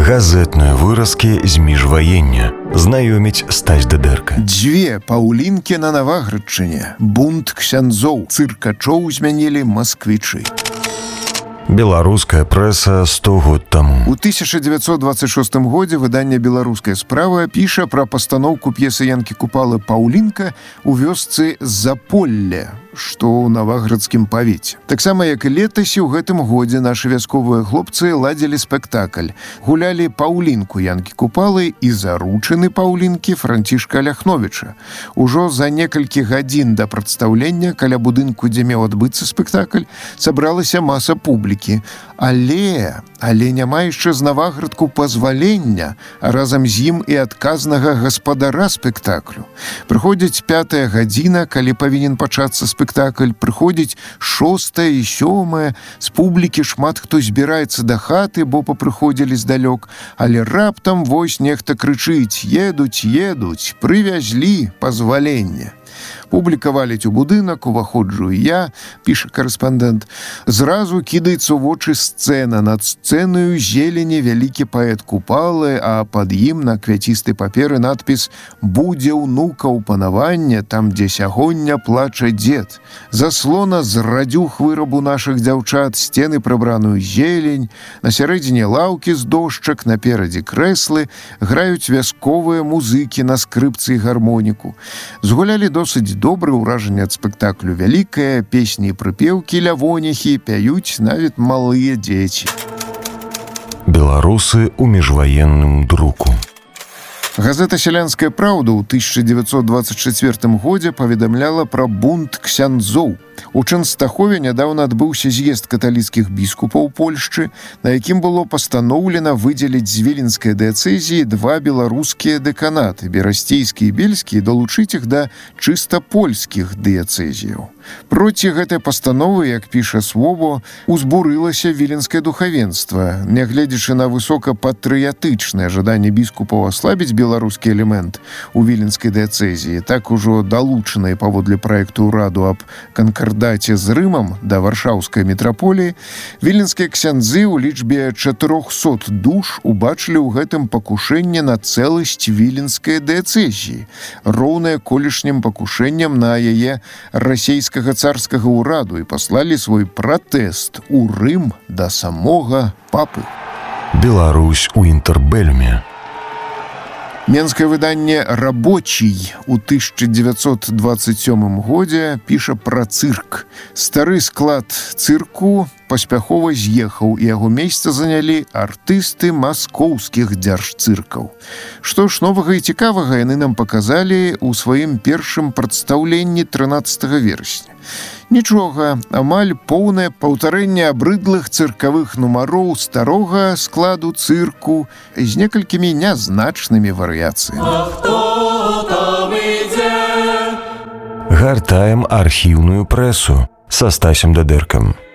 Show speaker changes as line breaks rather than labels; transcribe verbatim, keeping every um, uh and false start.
Газетныя выразкі з міжваення. Знаёміць Стась Дыдэрка.
Дзве паўлінкі на Наваградчыне. Бунт ксяндзоў. Цыркачоў змянілі масквічы.
Беларуская прэса сто год таму.
У тысяча девятьсот двадцать шестым годзе выданне «Беларуская справа» піша пра пастаноўку п'есы Янкі Купалы «Паўлінка» у вёсцы Заполле, што ў Наваградскім павеце. Таксама, як і летась, у гэтым годзе нашы вясковыя хлопцы ладзілі спектакль. Гулялі «Паўлінку» Янкі Купалы і заручыны Паўлінкі Францішка Ляхновіча. Ужо за некалькі гадзін да прадстаўлення каля будынку, дзе меў адбыцца спектакль, сабралася маса публікі. Але, але няма яшчэ з Наваградку пазвалення, а разам з ім і адказнага гаспадара спектаклю. Прыходзіць пятая гадзіна, калі павінен пачацца спектакль, прыходзіць шостая і сёмая, з публікі шмат хто збіраецца да хаты, бо папрыходзілі здалёк, але раптам вось нехта крычыць: «Едуць, едуць, прывязлі пазваленне». Публіка валіць у будынак, уваходжу і я, піша карэспандэнт. Зразу кідаецца ў вочы сцэна. Над сцэнаю зелені вялікі паэт Купалы, а пад ім на квяцістай паперы надпіс «Будзе ўнукаў панаванне, там, дзе сягоння плача дзед». Заслона з радзюх вырабу нашых дзяўчат, сцены прыбраную зелень, на сярэдзіне лаўкі з дошчак, наперадзе крэслы, граюць вясковыя музыкі на скрыпцы і гармоніку. Згулялі досыць добрае ўражанне ад спектаклю вялікае, песні і прыпеўкі лявоніхі, пяюць нават малыя дзеці.
Беларусы ў міжваенным друку.
Газета «Сялянская праўда» ў тысяча девятьсот двадцать четвёртым годзе паведамляла пра бунт ксяндзоў. У Чэнстахове нядаўна адбыўся з'езд каталіцкіх біскупаў Польшчы, на якім было пастаноўлена выдзеліць з віленскай дыяцэзіі два беларускія дэканаты, берасцейскі і бельскі, і далучыць іх да чыста польскіх дыяцэзіяў. Проці гэтай пастановы, як піша Свобо, узбурылася віленскае духавенства. Нягледзячы на высокапатрыятычнае жаданне біскупаў аслабіць беларускі элемент у віленскай дыяцэзіі, так ужо далучаныя паводле праекту ўраду аб канкардаце з Рымам да варшаўскай метраполіі, віленскія ксяндзы ў лічбе чатырохсот душ убачылі ў гэтым пакушэнне на цэласць віленскай дыяцэзіі, роўнае колішнім пакушэнням на яе расейскага царскага ўраду, і паслалі свой пратэст у Рым да самога папы.
Беларусь у інтэрбэлюме.
Менскае выданне «Рабочий» у тысяча девятьсот двадцать сёмым годзе піша пра цырк. Стары склад цырку паспяхова з'ехаў, і яго месца занялі артысты маскоўскіх дзяржцыркаў. Што ж новага і цікавага яны нам паказалі ў сваім першым прадстаўленні трынаццатага верасня. Нічога, амаль поўнае паўтарэнне абрыдлых цыркавых нумароў старога складу цырку з некалькімі нязначнымі варыяцыямі.
Гартаем архіўную прэсу са Стасем Дыдэркам.